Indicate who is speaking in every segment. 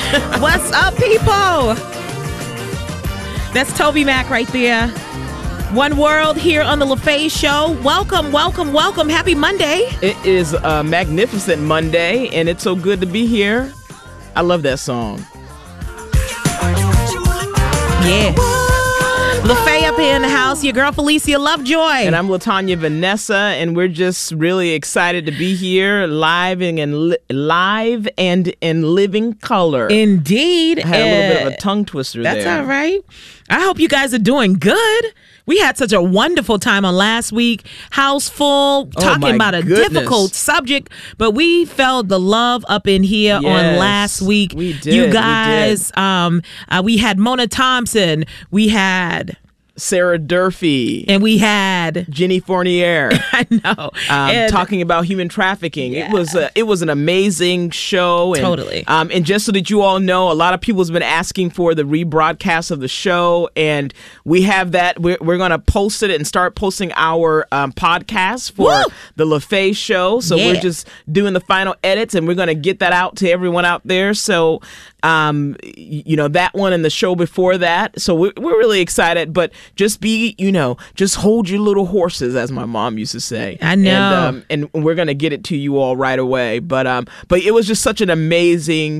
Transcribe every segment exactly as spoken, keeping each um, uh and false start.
Speaker 1: What's up, people? That's Toby Mac right there. One World here on the LaFaye Show. Welcome, welcome, welcome. Happy Monday.
Speaker 2: It is a magnificent Monday, and it's so good to be here. I love that song.
Speaker 1: Yeah. LaFaye up here in the house. Your girl Felicia Lovejoy.
Speaker 2: And I'm LaTanya Vanessa, and we're just really excited to be here live and in, li- live and in living color.
Speaker 1: Indeed.
Speaker 2: I had a little bit of a tongue twister
Speaker 1: That's
Speaker 2: there.
Speaker 1: all right. I hope you guys are doing good. We had such a wonderful time on last week. House full,
Speaker 2: Oh,
Speaker 1: talking
Speaker 2: my
Speaker 1: about a
Speaker 2: goodness.
Speaker 1: difficult subject, but we felt the love up in here on
Speaker 2: Yes,
Speaker 1: last week.
Speaker 2: we did,
Speaker 1: You
Speaker 2: we
Speaker 1: guys, um, uh, we had Mona Thompson. We had...
Speaker 2: Sarah Durfee.
Speaker 1: And we had
Speaker 2: Jenny Fournier.
Speaker 1: I know
Speaker 2: Um,
Speaker 1: and,
Speaker 2: talking about human trafficking.
Speaker 1: Yeah.
Speaker 2: It was a, it was an amazing show. And,
Speaker 1: Totally.
Speaker 2: Um, and just so that you all know, a lot of people have been asking for the rebroadcast of the show, and we have that. We're, we're going to post it and start posting our um, podcast for
Speaker 1: Woo!
Speaker 2: the LaFaye Show. So
Speaker 1: Yeah.
Speaker 2: we're just doing the final edits, and we're going to get that out to everyone out there. So, um, you know, that one and the show before that. So we're, we're really excited, but just be, you know, just hold your little horses, as my mom used to say.
Speaker 1: I know.
Speaker 2: And, um, and we're gonna get it to you all right away. But um, but it was just such an amazing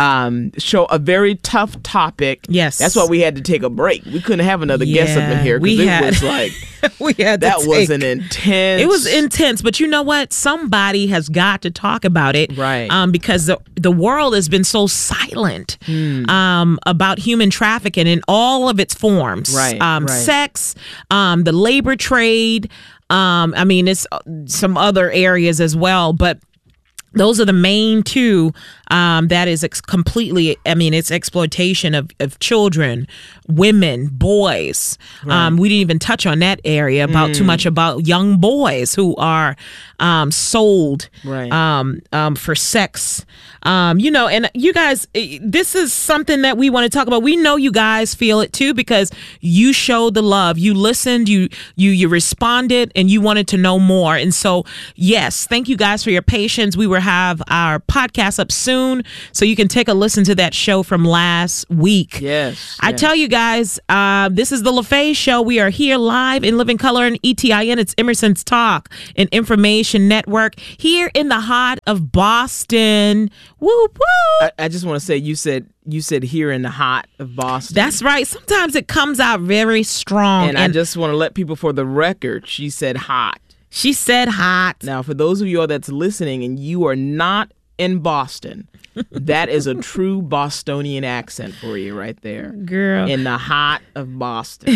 Speaker 2: um show, a very tough topic.
Speaker 1: Yes.
Speaker 2: That's why we had to take a break. We couldn't have another guest up in
Speaker 1: Yeah,
Speaker 2: here
Speaker 1: we
Speaker 2: because it
Speaker 1: had-
Speaker 2: was like
Speaker 1: we had to
Speaker 2: that was
Speaker 1: take-
Speaker 2: an intense.
Speaker 1: It was intense, but you know what? Somebody has got to talk about it,
Speaker 2: Right.
Speaker 1: Um, because the the world has been so silent
Speaker 2: Hmm.
Speaker 1: um, about human trafficking in all of its forms,
Speaker 2: Right,
Speaker 1: Um,
Speaker 2: right.
Speaker 1: sex, um, the labor trade. Um, I mean, it's uh, some other areas as well, but. Those are the main two um, that is ex- completely, I mean, it's exploitation of, of children, women, boys. Um, we didn't even touch on that area about too much about young boys who are um, sold
Speaker 2: Right.
Speaker 1: um, um, for sex. Um, you know, and you guys, eh, this is something that we want to talk about. We know you guys feel it too because you showed the love. You listened, you you you responded, and you wanted to know more. And so, yes, thank you guys for your patience. We will have our podcast up soon, so you can take a listen to that show from last week.
Speaker 2: Yes.
Speaker 1: I
Speaker 2: yes.
Speaker 1: tell you guys, uh, this is the LaFaye Show. We are here live in living color and E T I N. It's Emerson's Talk and Information Network here in the heart of Boston. Woo woo.
Speaker 2: I, I just want to say, you said you said here in the hot of Boston.
Speaker 1: That's right. Sometimes it comes out very strong.
Speaker 2: and, I just want to let people, for the record, she said hot.
Speaker 1: she said hot.
Speaker 2: Now, for those of you all that's listening and you are not in Boston, that is a true Bostonian accent for you right there.
Speaker 1: Girl.
Speaker 2: In the heart of Boston.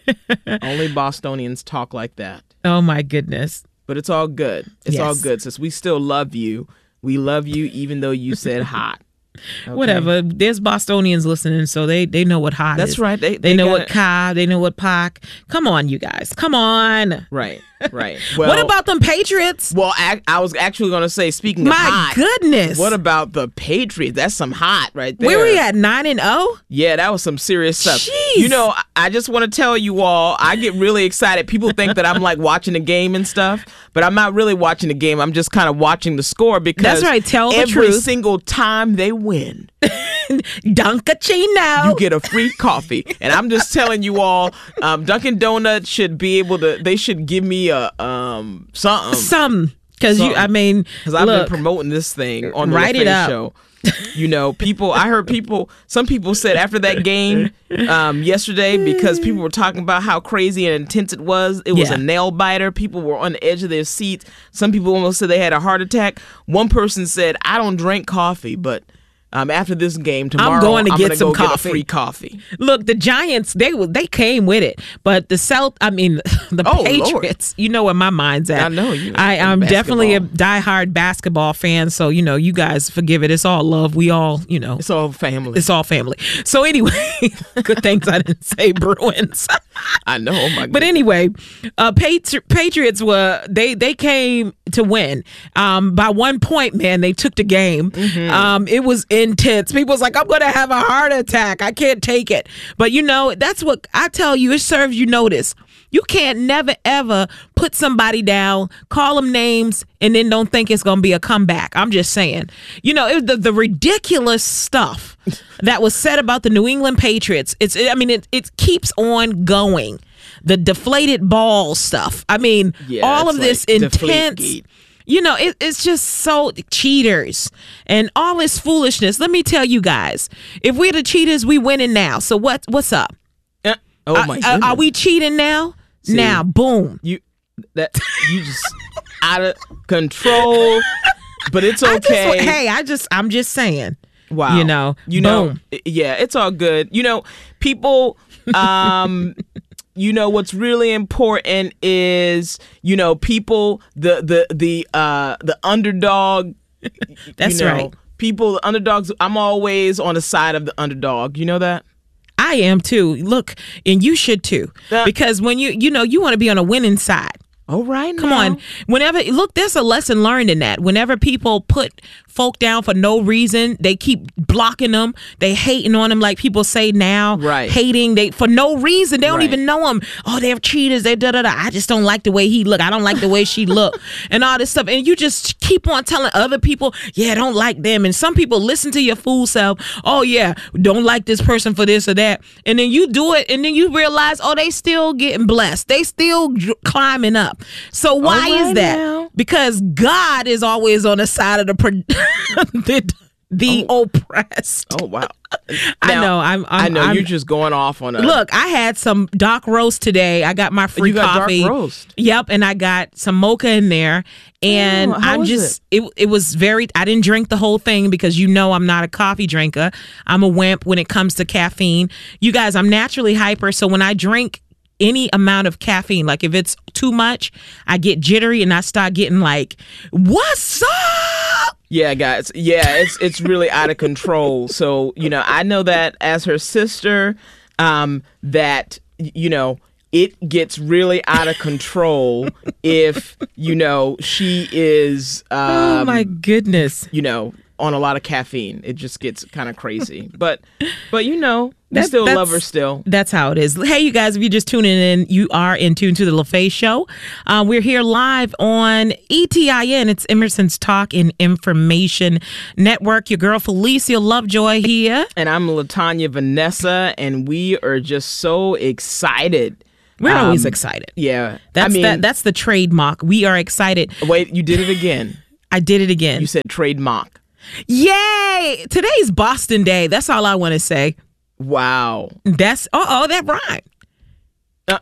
Speaker 2: Only Bostonians talk like that.
Speaker 1: Oh, my goodness.
Speaker 2: But it's all good. It's all
Speaker 1: Yes.
Speaker 2: good, sis. We still love you. We love you even though you said hot. Okay?
Speaker 1: Whatever. There's Bostonians listening, so they, they know what hot
Speaker 2: That's
Speaker 1: is.
Speaker 2: right. They,
Speaker 1: They,
Speaker 2: they
Speaker 1: know
Speaker 2: got
Speaker 1: what
Speaker 2: it.
Speaker 1: ka. They know what pak. Come on, you guys. Come on.
Speaker 2: Right, right. Well,
Speaker 1: what about them Patriots?
Speaker 2: Well, I, I was actually going to say, speaking of
Speaker 1: My
Speaker 2: hot,
Speaker 1: goodness.
Speaker 2: what about the Patriots? That's some hot right there.
Speaker 1: Where we at? Nine and oh?
Speaker 2: Yeah, that was some serious stuff.
Speaker 1: Jeez.
Speaker 2: You know, I- I just want to tell you all, I get really excited. People think that I'm like watching the game and stuff, but I'm not really watching the game. I'm just kind of watching the score because
Speaker 1: That's right. Tell the
Speaker 2: every
Speaker 1: truth.
Speaker 2: single time they win,
Speaker 1: Dunkachino.
Speaker 2: you get a free coffee. And I'm just telling you all, um, Dunkin' Donuts should be able to, they should give me a um something.
Speaker 1: Some. Because you,
Speaker 2: Something.
Speaker 1: I mean,
Speaker 2: Because I've
Speaker 1: look,
Speaker 2: been promoting this thing on the
Speaker 1: Write it
Speaker 2: LaFaye
Speaker 1: up.
Speaker 2: Show. You know, people, I heard people, some people said after that game um, yesterday, because people were talking about how crazy and intense it was, it was
Speaker 1: Yeah.
Speaker 2: a nail biter. People were on the edge of their seats. Some people almost said they had a heart attack. One person said, I don't drink coffee, but um, after this game tomorrow,
Speaker 1: going to
Speaker 2: I'm
Speaker 1: get
Speaker 2: gonna
Speaker 1: some
Speaker 2: go
Speaker 1: coffee.
Speaker 2: get a free coffee.
Speaker 1: look, the Giants, they were- they came with it. But the South, I mean, the
Speaker 2: Oh, Lord.
Speaker 1: Patriots, you know where my mind's at.
Speaker 2: I know, you-
Speaker 1: I, I'm definitely a
Speaker 2: basketball.
Speaker 1: diehard basketball fan. So, you know, you guys forgive it. It's all love. We all, you know.
Speaker 2: It's all family.
Speaker 1: It's all family. So anyway, good things I didn't say Bruins.
Speaker 2: I know. Oh my
Speaker 1: But
Speaker 2: goodness.
Speaker 1: anyway, uh, Patri- Patriots were they they came to win. Um, by one point, man, they took the game.
Speaker 2: Mm-hmm.
Speaker 1: Um, it was intense. People was like, "I'm gonna have a heart attack. I can't take it." But you know, that's what I tell you. It serves you notice. You can't never ever put somebody down, call them names, and then don't think it's gonna be a comeback. I'm just saying. You know, it, the the ridiculous stuff that was said about the New England Patriots. It's, I mean, it, it keeps on going. The deflated ball stuff. I mean,
Speaker 2: Yeah,
Speaker 1: all
Speaker 2: it's
Speaker 1: of this
Speaker 2: like
Speaker 1: intense,
Speaker 2: Deflategate.
Speaker 1: you know, it, it's just so cheaters and all this foolishness. Let me tell you guys, if we're the cheaters, we winning now. So what? What's up?
Speaker 2: Uh, oh
Speaker 1: Uh,
Speaker 2: my
Speaker 1: uh,
Speaker 2: goodness.
Speaker 1: are we cheating now?
Speaker 2: See,
Speaker 1: now, boom.
Speaker 2: You that you just out of control, but it's
Speaker 1: I just,
Speaker 2: okay.
Speaker 1: hey, I just, I'm just saying.
Speaker 2: Wow.
Speaker 1: You know,
Speaker 2: you know,
Speaker 1: boom.
Speaker 2: yeah, it's all good. You know, people, um, you know, what's really important is, you know, people, the, the, the, uh, the underdog.
Speaker 1: That's
Speaker 2: you know,
Speaker 1: right.
Speaker 2: People, the underdogs, I'm always on the side of the underdog. You know that?
Speaker 1: I am too. Look, and you should too.
Speaker 2: Yeah.
Speaker 1: Because when you, you know, you want to be on a winning side.
Speaker 2: All right.
Speaker 1: Come
Speaker 2: now.
Speaker 1: on. Whenever, look, there's a lesson learned in that. Whenever people put folk down for no reason, they keep blocking them. They hating on them, like people say now.
Speaker 2: Right.
Speaker 1: Hating they for no reason. They don't
Speaker 2: Right.
Speaker 1: even know them. Oh, they're cheaters. They da da da. I just don't like the way he look. I don't like the way she look, and all this stuff. And you just keep on telling other people, yeah, I don't like them. And some people listen to your fool self. Oh yeah, don't like this person for this or that. And then you do it, and then you realize, oh, they still getting blessed. They still dr- climbing up. So why
Speaker 2: All right
Speaker 1: is that?
Speaker 2: now.
Speaker 1: Because God is always on the side of the pro- the, the
Speaker 2: Oh.
Speaker 1: oppressed.
Speaker 2: Oh wow.
Speaker 1: I
Speaker 2: Now,
Speaker 1: know. I'm. I'm
Speaker 2: I know
Speaker 1: I'm,
Speaker 2: you're just going off on a
Speaker 1: Look, I had some dark roast today. I got my free
Speaker 2: You got dark
Speaker 1: coffee.
Speaker 2: roast?
Speaker 1: Yep, and I got some mocha in there. And
Speaker 2: Oh, how
Speaker 1: I'm
Speaker 2: was
Speaker 1: just it? it was very I didn't drink the whole thing because you know I'm not a coffee drinker. I'm a wimp when it comes to caffeine. You guys, I'm naturally hyper, so when I drink any amount of caffeine, like if it's too much, I get jittery and I start getting like, what's up?
Speaker 2: Yeah, guys. Yeah, it's it's really out of control. So, you know, I know that as her sister, um, that, you know, it gets really out of control if, you know, she is, um,
Speaker 1: Oh my goodness.
Speaker 2: you know, on a lot of caffeine. It just gets kind of crazy. But, but you know, we
Speaker 1: That-
Speaker 2: still
Speaker 1: that's-
Speaker 2: love her still.
Speaker 1: That's how it is. Hey, you guys, if you're just tuning in, you are in tune to the LaFaye Show. Uh, we're here live on E T I N. It's Emerson's Talk and Information Network. Your girl Felicia Lovejoy here.
Speaker 2: And I'm LaTanya Vanessa, and we are just so excited.
Speaker 1: We're always
Speaker 2: Um,
Speaker 1: excited.
Speaker 2: Yeah.
Speaker 1: That's
Speaker 2: I mean,
Speaker 1: that. That's the trademark. We are excited.
Speaker 2: wait, you did it again.
Speaker 1: I did it again.
Speaker 2: You said trademark.
Speaker 1: Yay! Today's Boston Day. That's all I want to say.
Speaker 2: Wow.
Speaker 1: That's uh oh, that rhyme.
Speaker 2: Uh,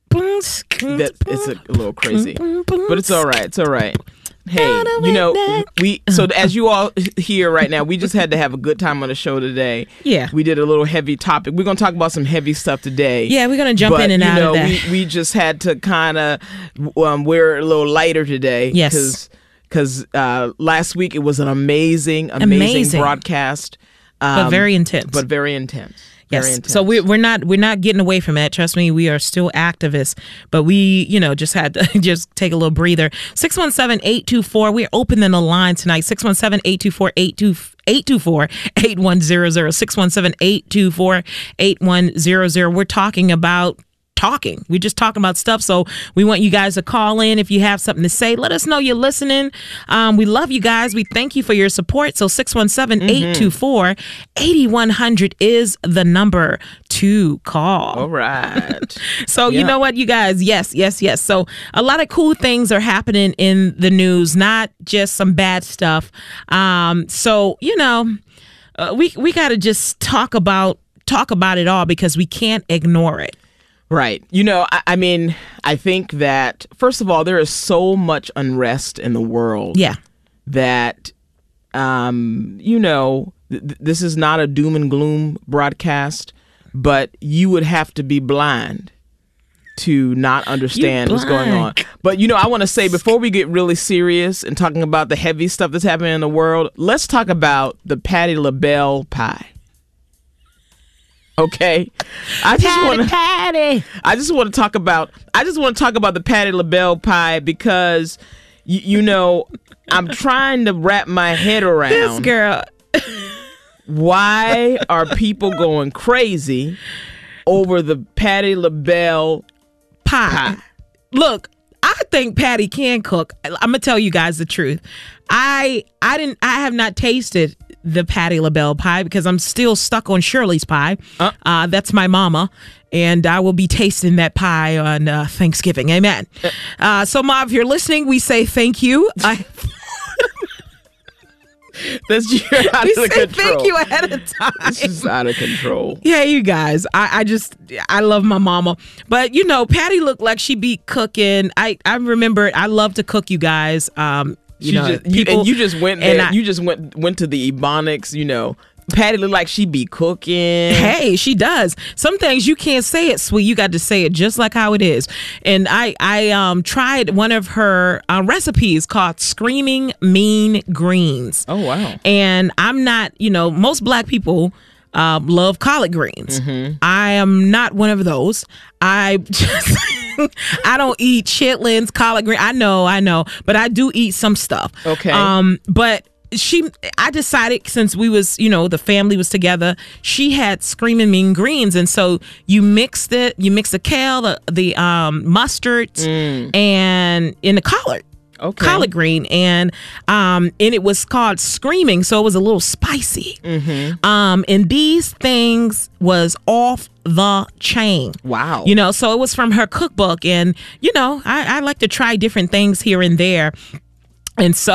Speaker 2: that, it's a little crazy, but it's all right. It's all right. Hey, you know, we, so as you all hear right now, we just had to have a good time on the show today.
Speaker 1: Yeah.
Speaker 2: We did a little heavy topic. We're going to talk about some heavy stuff today.
Speaker 1: Yeah, we're gonna jump
Speaker 2: but,
Speaker 1: in and
Speaker 2: you
Speaker 1: out
Speaker 2: know,
Speaker 1: of that.
Speaker 2: We, we just had to kind of, um, we're a little lighter today.
Speaker 1: Yes.
Speaker 2: Cause, Because uh, last week it was an amazing, amazing,
Speaker 1: Amazing.
Speaker 2: broadcast.
Speaker 1: but
Speaker 2: um,
Speaker 1: very intense.
Speaker 2: But very intense. Very
Speaker 1: Yes.
Speaker 2: intense.
Speaker 1: So we're we're not we're not getting away from that. Trust me, we are still activists, but we you know just had to just take a little breather. six one seven, eight two four We're opening the line tonight. six one seven, eight two four, eight two four eight one zero zero six one seven, eight two four, eight one zero zero We're talking about talking. We're just talking about stuff. So we want you guys to call in if you have something to say. Let us know you're listening. Um, we love you guys. We thank you for your support. So six one seven, eight two four, eight one zero zero is the number to call.
Speaker 2: All right.
Speaker 1: So you
Speaker 2: Yeah.
Speaker 1: know what, you guys? Yes, yes, yes. So a lot of cool things are happening in the news, not just some bad stuff. Um, so you know, uh, we we got to just talk about talk about it all because we can't ignore it.
Speaker 2: Right. You know, I, I mean, I think that, first of all, there is so much unrest in the world
Speaker 1: Yeah.
Speaker 2: that, um, you know, th- th- this is not a doom and gloom broadcast, but you would have to be blind to not understand what's going on.
Speaker 1: blind.
Speaker 2: But, you know, I want to say, before we get really serious and talking about the heavy stuff that's happening in the world, let's talk about the Patti LaBelle pie. Okay, I just want to.
Speaker 1: Patty.
Speaker 2: I just want to talk about. I just want to talk about the Patti LaBelle pie because, y- you know, I'm trying to wrap my head around
Speaker 1: This girl.
Speaker 2: why are people going crazy over the Patti LaBelle
Speaker 1: Pie.
Speaker 2: pie.
Speaker 1: Look, I think Patty can cook. I'm gonna tell you guys the truth. I I didn't. I have not tasted the Patti LaBelle pie because I'm still stuck on Shirley's pie. Uh, uh, that's my mama. And I will be tasting that pie on uh, Thanksgiving. Amen. Uh, so, Ma, if you're listening, we say thank you. I-
Speaker 2: That's you're out
Speaker 1: we
Speaker 2: of
Speaker 1: say
Speaker 2: control.
Speaker 1: Thank you ahead of time.
Speaker 2: This is out of control.
Speaker 1: Yeah, you guys. I, I just I love my mama, but you know, Patti looked like she be cooking. I I remember I love to cook, you guys. Um, you
Speaker 2: She
Speaker 1: know,
Speaker 2: just, you,
Speaker 1: people,
Speaker 2: and you just went
Speaker 1: and
Speaker 2: there.
Speaker 1: I-
Speaker 2: you just went went to the Ebonics. You know, Patti looked like she be cooking.
Speaker 1: Hey, she does. Some things you can't say it sweet. You got to say it just like how it is. And I, I um, tried one of her uh, recipes called Screaming Mean Greens.
Speaker 2: Oh, wow.
Speaker 1: And I'm not, you know, most black people uh, love collard greens.
Speaker 2: Mm-hmm.
Speaker 1: I am not one of those. I just, I don't eat chitlins, collard green. I know, I know, but I do eat some stuff.
Speaker 2: Okay.
Speaker 1: Um, but she I decided since we was, you know, the family was together, she had Screaming Mean Greens, and so you mixed it, you mix the kale, the, the um mustard
Speaker 2: Mm.
Speaker 1: and in the collard.
Speaker 2: Okay.
Speaker 1: Collard green, and um and it was called Screaming, so it was a little spicy.
Speaker 2: Mm-hmm.
Speaker 1: Um and these things was off the chain.
Speaker 2: Wow.
Speaker 1: You know, so it was from her cookbook, and you know, I, I like to try different things here and there. And so,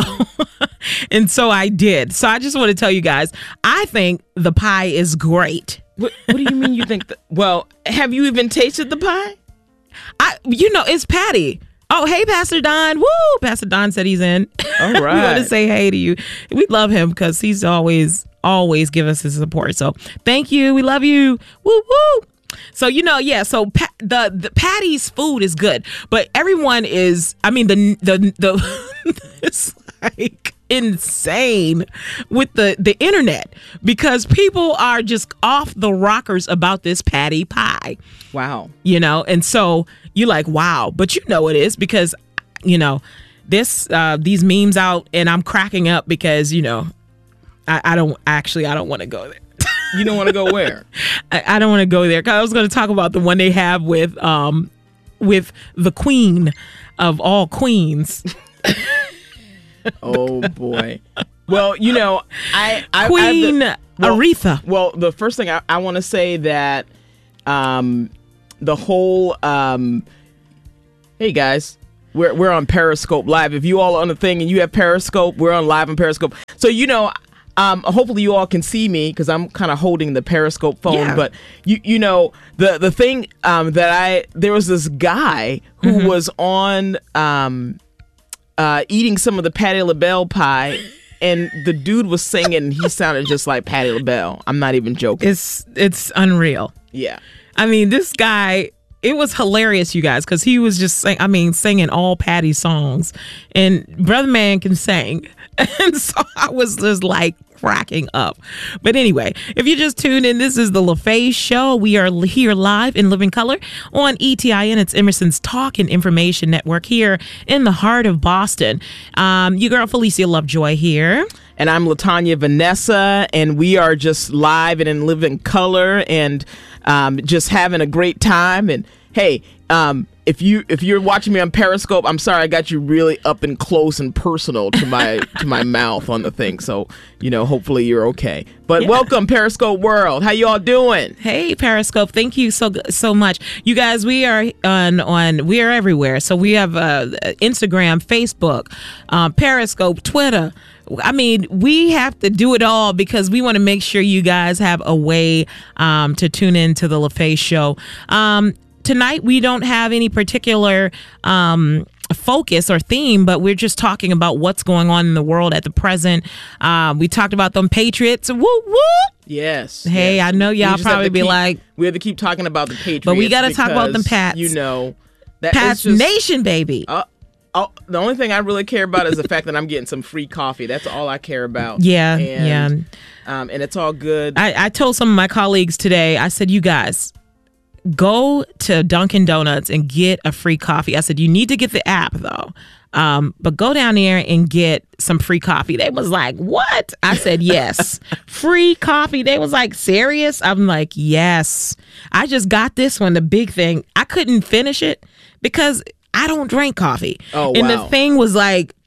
Speaker 1: and so I did. So I just want to tell you guys, I think the pie is great.
Speaker 2: What, what do you mean you think that? Well, have you even tasted the pie?
Speaker 1: I, you know, it's Patti. Oh, hey, Pastor Don. Woo! Pastor Don said he's in.
Speaker 2: All
Speaker 1: We want
Speaker 2: right.
Speaker 1: to say hey to you. We love him because he's always, always give us his support. So thank you. We love you. Woo, woo. So, you know, yeah, so pa- the, the Patty's food is good, but everyone is, I mean, the, the, the, it's like insane with the, the internet because people are just off the rockers about this Patti pie,
Speaker 2: Wow.
Speaker 1: you know? And so you're like, wow, but you know it is because, you know, this, uh, these memes out and I'm cracking up because, you know, I, I don't actually, I don't want to go there.
Speaker 2: You don't want to go where?
Speaker 1: I, I don't want to go there because I was going to talk about the one they have with um with the queen of all queens,
Speaker 2: Oh boy. Well, you know, I, I
Speaker 1: Queen
Speaker 2: I have the- well,
Speaker 1: Aretha.
Speaker 2: Well, the first thing I, I want to say that um the whole um hey guys, we're we're on Periscope Live. If you all are on the thing and you have Periscope, we're on live on Periscope. So you know. Um, hopefully you all can see me because I'm kind of holding the Periscope phone.
Speaker 1: Yeah.
Speaker 2: But you you know the the thing um, that I there was this guy who
Speaker 1: Mm-hmm.
Speaker 2: was on um, uh, eating some of the Patti LaBelle pie, and the dude was singing. And he sounded just like Patti LaBelle. I'm not even joking.
Speaker 1: It's it's unreal.
Speaker 2: Yeah.
Speaker 1: I mean, this guy. It was hilarious, you guys, because he was just saying, I mean, singing all Patti songs, and Brother Man can sing. And so I was just like cracking up. But anyway, if you just tuned in, this is the LaFaye Show. We are here live in living color on E T I N. It's Emerson's Talk and Information Network here in the heart of Boston. Um, your girl Felicia Lovejoy here.
Speaker 2: And I'm Latanya Vanessa, and we are just live and in living color and um, just having a great time. And hey, um, if you if you're watching me on Periscope, I'm sorry I got you really up and close and personal to my to my mouth on the thing. So you know, hopefully you're okay. But
Speaker 1: Yeah.
Speaker 2: welcome, Periscope World. How you all doing?
Speaker 1: Hey, Periscope. Thank you so so much. You guys, we are on, on we are everywhere. So we have uh, Instagram, Facebook, um, Periscope, Twitter. I mean, we have to do it all because we want to make sure you guys have a way um, to tune in to the LaFaye Show. Um, tonight, we don't have any particular um, focus or theme, but we're just talking about what's going on in the world at the present. Um, we talked about them Patriots. Woo woo.
Speaker 2: Yes.
Speaker 1: Hey,
Speaker 2: yes.
Speaker 1: I know
Speaker 2: We
Speaker 1: y'all
Speaker 2: just have
Speaker 1: probably
Speaker 2: to
Speaker 1: be
Speaker 2: keep-
Speaker 1: like,
Speaker 2: we have to keep talking about the Patriots,
Speaker 1: but we got to talk about them
Speaker 2: because,
Speaker 1: Pats.
Speaker 2: You know, that
Speaker 1: Pats
Speaker 2: it's just,
Speaker 1: Nation, baby.
Speaker 2: Uh, oh, the only thing I really care about is the fact that I'm getting some free coffee. That's all I care about.
Speaker 1: Yeah,
Speaker 2: and,
Speaker 1: yeah.
Speaker 2: Um, and it's all good.
Speaker 1: I, I told some of my colleagues today, I said, you guys, go to Dunkin' Donuts and get a free coffee. I said, you need to get the app, though. Um, but go down there and get some free coffee. They was like, what? I said, yes. Free coffee. They was like, serious? I'm like, yes. I just got this one, the big thing. I couldn't finish it because I don't drink coffee.
Speaker 2: Oh,
Speaker 1: And
Speaker 2: wow.
Speaker 1: the thing was like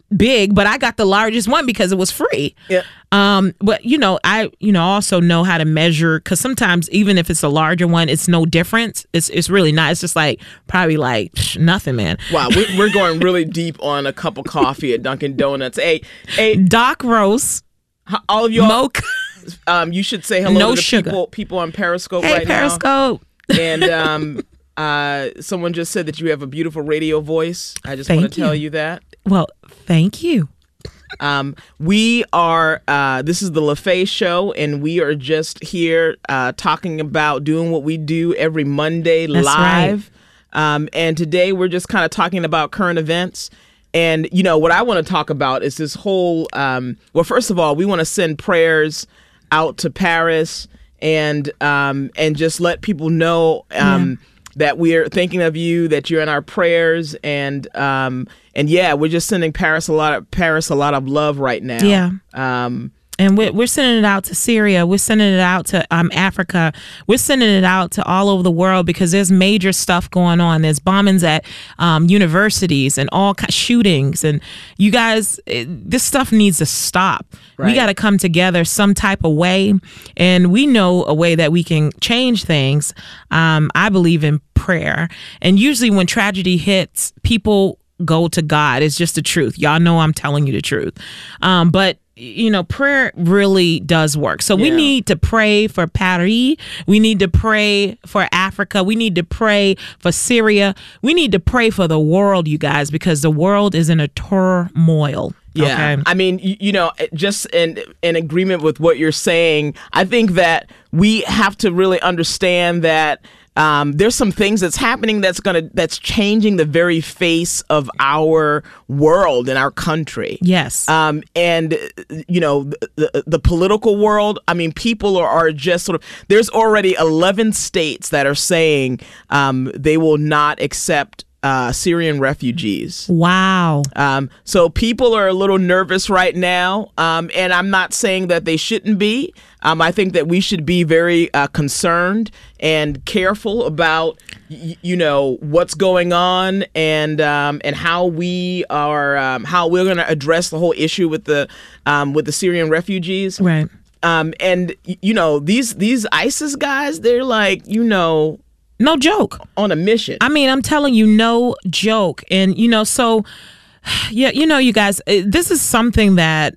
Speaker 1: big, but I got the largest one because it was free.
Speaker 2: Yeah.
Speaker 1: Um, but you know, I you know also know how to measure, because sometimes even if it's a larger one, it's no difference. It's it's really not. It's just like probably like psh, nothing, man.
Speaker 2: Wow, we- we're going really deep on a cup of coffee at Dunkin' Donuts. Hey, hey,
Speaker 1: Doc Rose,
Speaker 2: h- all of you, all,
Speaker 1: Mocha,
Speaker 2: um, you should say hello
Speaker 1: No
Speaker 2: to the
Speaker 1: sugar.
Speaker 2: people people on Periscope
Speaker 1: hey
Speaker 2: right
Speaker 1: Periscope.
Speaker 2: now. And um, uh, someone just said that you have a beautiful radio voice. I just want
Speaker 1: Thank
Speaker 2: to tell
Speaker 1: you.
Speaker 2: you that.
Speaker 1: Well, thank you.
Speaker 2: Um, we are, uh, this is the LaFaye Show, and we are just here uh, talking about doing what we do every Monday
Speaker 1: That's
Speaker 2: live. Um, and today we're just kind of talking about current events. And, you know, what I want to talk about is this whole, um, well, first of all, we want to send prayers out to Paris and um, and just let people know um,
Speaker 1: Yeah.
Speaker 2: that we are thinking of you, that you're in our prayers, and um, and yeah, we're just sending Paris a lot of Paris a lot of love right now.
Speaker 1: Yeah.
Speaker 2: Um,
Speaker 1: And we're, we're sending it out to Syria. We're sending it out to um, Africa. We're sending it out to all over the world because there's major stuff going on. There's bombings at um, universities and all ki- shootings. And you guys, it, this stuff needs to stop. We
Speaker 2: Right.
Speaker 1: got to come together some type of way. And we know a way that we can change things. Um, I believe in prayer. And usually when tragedy hits, people go to God. It's just the truth. Y'all know I'm telling you the truth. Um, but you know, prayer really does work. So we
Speaker 2: Yeah.
Speaker 1: need to pray for Paris. We need to pray for Africa. We need to pray for Syria. We need to pray for the world, you guys, because the world is in a turmoil.
Speaker 2: Yeah,
Speaker 1: Okay?
Speaker 2: I mean, you, you know, just in in agreement with what you're saying, I think that we have to really understand that um, there's some things that's happening that's gonna that's changing the very face of our world and our country.
Speaker 1: Yes.
Speaker 2: Um, and you know, the, the, the political world. I mean, people are, are just sort of. There's already eleven states that are saying um, they will not accept uh, Syrian refugees.
Speaker 1: Wow.
Speaker 2: Um, so people are a little nervous right now, um, and I'm not saying that they shouldn't be. Um, I think that we should be very uh, concerned and careful about, y- you know, what's going on and um, and how we are um, how we're going to address the whole issue with the um, with the Syrian refugees.
Speaker 1: Right.
Speaker 2: Um, and y- you know, these these ISIS guys, they're like, you know,
Speaker 1: No joke.
Speaker 2: on a mission.
Speaker 1: I mean, I'm telling you, no joke. And, you know, so, yeah, you know, you guys, eh, this is something that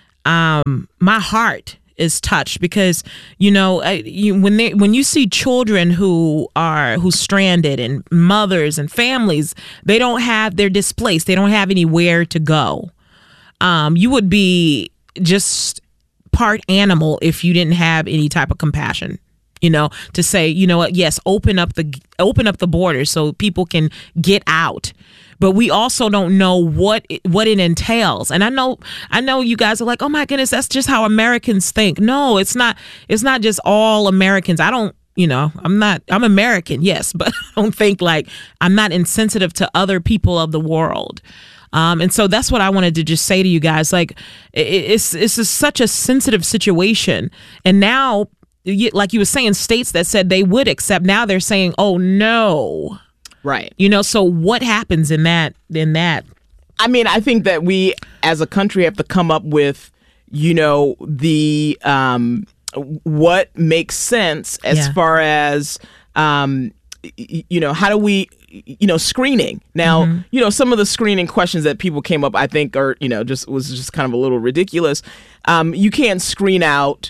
Speaker 1: um, my heart is touched because, you know, I, you, when they when you see children who are who's stranded and mothers and families, they don't have, they're displaced. They don't have anywhere to go. Um, you would be just part animal if you didn't have any type of compassion. You know, to say, you know what, yes, open up the open up the borders so people can get out. But we also don't know what it, what it entails. And I know I know you guys are like, oh my goodness, that's just how Americans think. No, it's not. It's not just all Americans. I don't, you know, I'm not I'm American, yes, but I don't think like I'm not insensitive to other people of the world. Um, and so that's what I wanted to just say to you guys. Like, it, it's it's a, such a sensitive situation. And now, like you were saying, states that said they would accept, now they're saying, oh no.
Speaker 2: Right.
Speaker 1: You know, so what happens in that in that?
Speaker 2: I mean, I think that we as a country have to come up with, you know, the um, what makes sense as
Speaker 1: Yeah.
Speaker 2: far as, um, y- you know, how do we, you know, screening. Now,
Speaker 1: Mm-hmm.
Speaker 2: you know, some of the screening questions that people came up, I think, are, you know, just was just kind of a little ridiculous. Um, you can't screen out.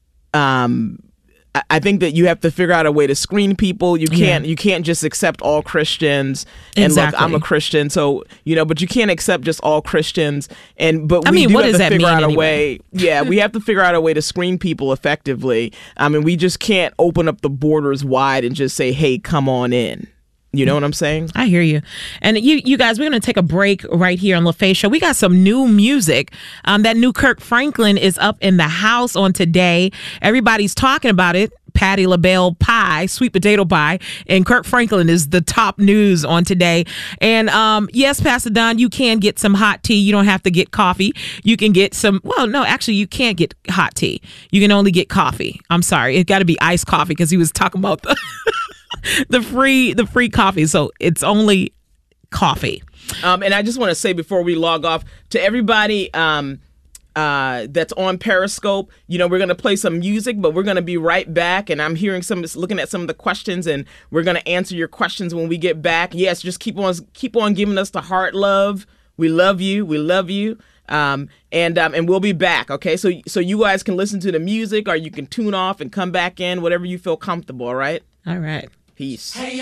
Speaker 2: Um, I- I think that you have to figure out a way to screen people. You can't.
Speaker 1: Yeah.
Speaker 2: You can't just accept all Christians. And
Speaker 1: Exactly.
Speaker 2: look, I'm a Christian, so you know. But you can't accept just all Christians. And but
Speaker 1: I
Speaker 2: we
Speaker 1: mean,
Speaker 2: do
Speaker 1: what
Speaker 2: have
Speaker 1: does
Speaker 2: to
Speaker 1: that
Speaker 2: figure
Speaker 1: mean
Speaker 2: out a
Speaker 1: anyway?
Speaker 2: way. Yeah, we have to figure out a way to screen people effectively. I mean, we just can't open up the borders wide and just say, "Hey, come on in." You know what I'm saying?
Speaker 1: I hear you. And you you guys, we're going to take a break right here on LaFaye Show. We got some new music. Um, that new Kirk Franklin is up in the house on today. Everybody's talking about it. Patti LaBelle pie, sweet potato pie, and Kirk Franklin is the top news on today. And um, yes, Pastor Don, you can get some hot tea. You don't have to get coffee. You can get some, well, no, actually, you can't get hot tea. You can only get coffee. I'm sorry. It got to be iced coffee because he was talking about the, the free the free coffee. So it's only coffee.
Speaker 2: Um, and I just want to say before we log off to everybody um, uh, that's on Periscope, you know, we're going to play some music, but we're going to be right back. And I'm hearing some, looking at some of the questions, and we're going to answer your questions when we get back. Yes, just keep on, keep on giving us the heart love. We love you. We love you. Um, and um, and we'll be back. Okay, so so you guys can listen to the music, or you can tune off and come back in, whatever you feel comfortable. All right.
Speaker 1: All right.
Speaker 2: Peace.
Speaker 3: Hey,